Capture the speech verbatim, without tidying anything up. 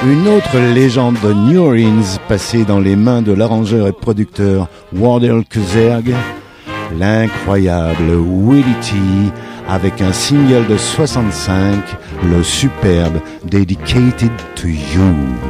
Une autre légende de New Orleans passée dans les mains de l'arrangeur et producteur Wardell Kuzerg, l'incroyable Willie T, avec un single de soixante-cinq, le superbe Dedicated to You.